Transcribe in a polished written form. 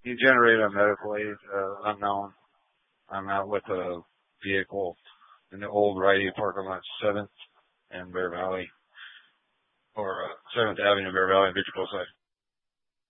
You generate a medical aid, unknown. I'm out with a vehicle in the old Rite Aid parking lot, 7th and Bear Valley, or 7th Avenue, Bear Valley, Beach Side.